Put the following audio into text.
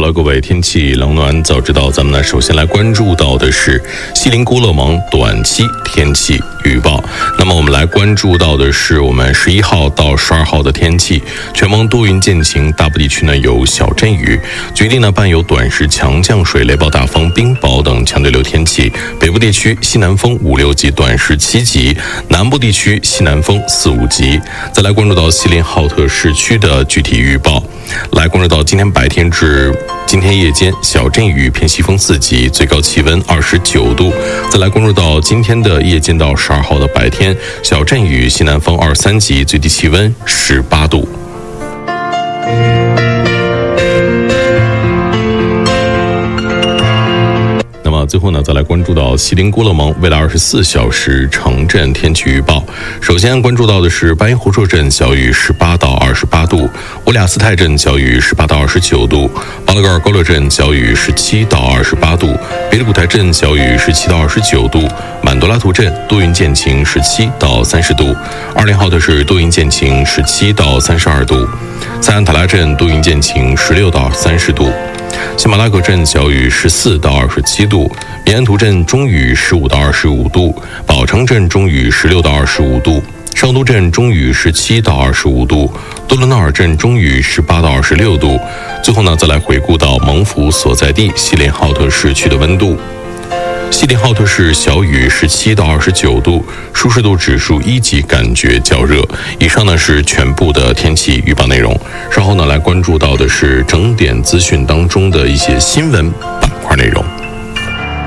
了，各位，天气冷暖早知道，咱们呢首先来关注到的是锡林郭勒盟短期天气预报。那么我们来关注到的是我们11号到12号的天气，全盟多云见晴，大部地区呢有小阵雨，局地呢伴有短时强降水、雷暴大风、冰雹等强对流天气。北部地区西南风5、6级，短时7级；南部地区西南风4、5级。再来关注到锡林浩特市区的具体预报。来关注到今天白天至今天夜间小阵雨，偏西风4级，最高气温29度。再来关注到今天的夜间到12号的白天，小阵雨，西南风2、3级，最低气温18度。最后呢，再来关注到锡林郭勒盟未来24小时城镇天气预报。首先关注到的是巴音湖硕镇小雨18到28度，乌里雅斯泰镇小雨18到29度，巴勒格尔高勒镇小雨17到28度，别里古台镇小雨17到29度，满多拉图镇多云见晴17到30度，二连浩特市多云见晴17到32度，塞安塔拉镇多云见晴16到30度，辛马拉克镇小雨14到27度，米安图镇中雨15到25度，宝城镇中雨16到25度，上都镇中雨17到25度，多伦纳尔镇中雨18到26度。最后呢，再来回顾到盟府所在地锡林浩特市区的温度。锡林浩特市小雨17到29度，舒适度指数1级，感觉较热。以上呢是全部的天气预报内容。稍后呢来关注到的是整点资讯当中的一些新闻板块内容。